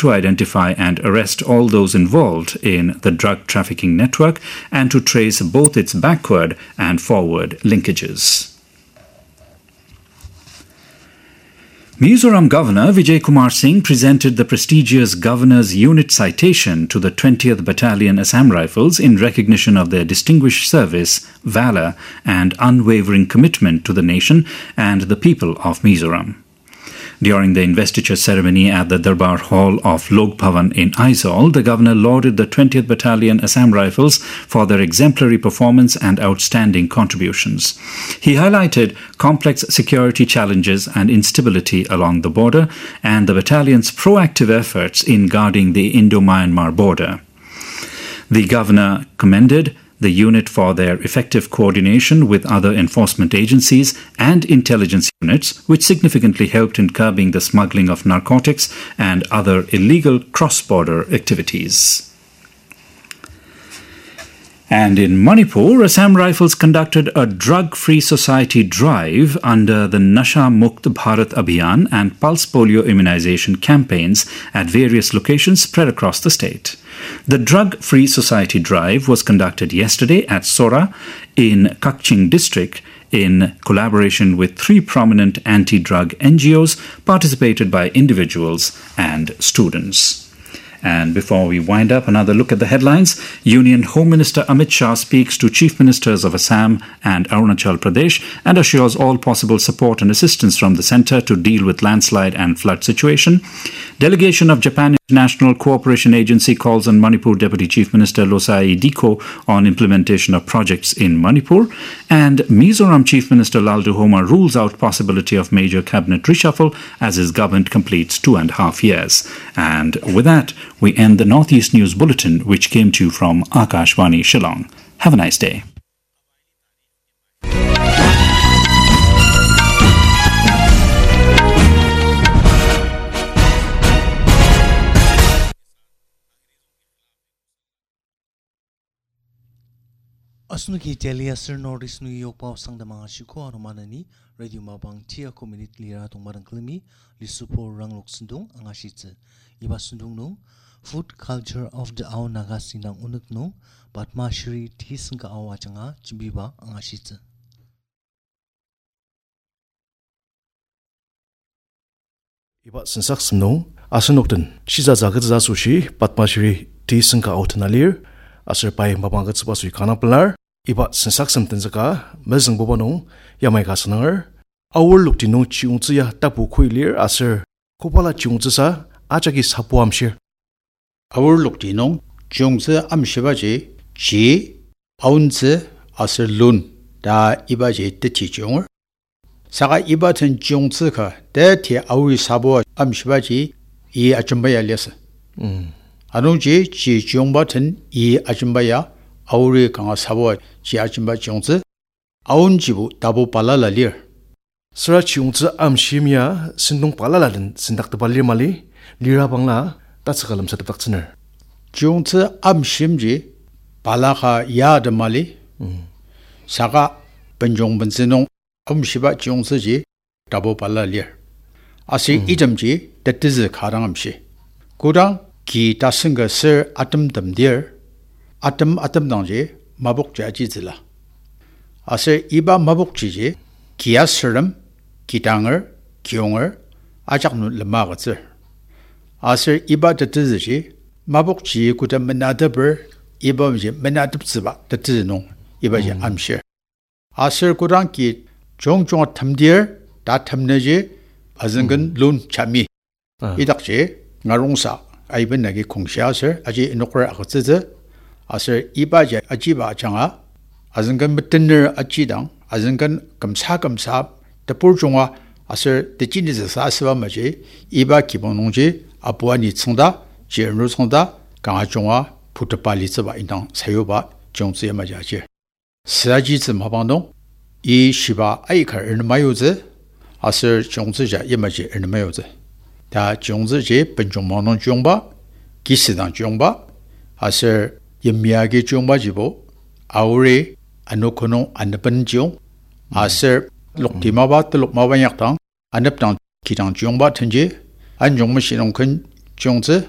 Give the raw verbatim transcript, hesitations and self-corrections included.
to identify and arrest all those involved in the drug trafficking network and to trace both its backward and forward linkages. Mizoram Governor Vijay Kumar Singh presented the prestigious Governor's Unit Citation to the twentieth Battalion Assam Rifles in recognition of their distinguished service, valour and unwavering commitment to the nation and the people of Mizoram. During the investiture ceremony at the Darbar Hall of Lok Bhavan in Aizawl, the Governor lauded the twentieth Battalion Assam Rifles for their exemplary performance and outstanding contributions. He highlighted complex security challenges and instability along the border and the battalion's proactive efforts in guarding the Indo-Myanmar border. The Governor commended the unit for their effective coordination with other enforcement agencies and intelligence units, which significantly helped in curbing the smuggling of narcotics and other illegal cross-border activities. And in Manipur, Assam Rifles conducted a drug-free society drive under the Nasha Mukt Bharat Abhiyan and pulse polio immunization campaigns at various locations spread across the state. The drug-free society drive was conducted yesterday at Sora in Kakching district in collaboration with three prominent anti-drug N G Os participated by individuals and students. And before we wind up, another look at the headlines. Union Home Minister Amit Shah speaks to Chief Ministers of Assam and Arunachal Pradesh and assures all possible support and assistance from the centre to deal with landslide and flood situation. Delegation of Japan International Cooperation Agency calls on Manipur Deputy Chief Minister Losai Diko on implementation of projects in Manipur. And Mizoram Chief Minister Laldu Homa rules out possibility of major cabinet reshuffle as his government completes two and a half years. And with that, we end the Northeast News Bulletin, which came to you from Akashvani Shillong. Have a nice day. Asnuki Delia Sir Norris New York Pau Sang the Mashiko Romanani, Radio Mabang Tia Community Lira to Maranklimi, Lisupo Ranglok Sundung, Angashitze, Iba Sundung no, Food Culture of the Ao Nagasinang Unuk no, but Mashri Tisanka Awachanga, Chibiba, Angashitze. Iba Sensax no, Asanokton, Shizazagatza Sushi, Patmashri Tisanka Outanalir, Aserpai Mabangats Basu Kanapalar. Iba sensaksam tenzaka, mezang bobano, Yamaika Sanar, our look to no chiunzia tapu quillir, aser, Kopala chiunzasa, Achakis Hapuamshire. Our look to no, Jungza Amshibaji, G, Aunze, aser lun, da Ibaji the teacher. Saga Ibatan Jungzaka, there tea Auri Sabo Amshibaji, E Ajumbaya lesson. Anunji, G Jungbaton, E Ajumbaya. Auri kanga sabo chi achimba chungzi aun jibu tabu palala lir sra chungzi amshimya sindung palala den sindak tabalir mali lira bangla tatsakalam satapak tsner chungzi amshimji palakha ya de mali saga benjong bensinong amshiba chungzi ji tabu palala lir asi idamji tattiz kharang amshi kurang ki tasinga sir atam damdir Atam atam dangje mabuk jaji zila. Ase iba mabuk jiji kia seram, kitanger, kionger, ajak nu lemagazir. Ase iba tatizji mabuk ji kuta menadaber iba mji menadab ziba tatizinong iba ji amshir. Ase kurang ki jong jong tamdir da tamneji azangan lun chami. Idakje ngarongsa aiben nagi kongsha sir aji inokra akzize. Aser ibaja ajiba changa azangan mitner achidang azangan kamsa kamsa tapur chunga aser techini sa swa maje iba kibonongje apwani tsonda jernu tsonda kanga chunga putapali tsba indang sayoba jongse maja je saji tsmabandong i shiba aikar ermayoze aser jongse ja yemaje ermayoze da jongse je benjongmonong jongba kisidang jongba aser Yamyagi Jumbajibo, Aure, Anokono, and the Benjong, Aser, Loktimaba, the Lokmawayatang, and the Kitang Jumba Tenje, and Jong Machine Jongze,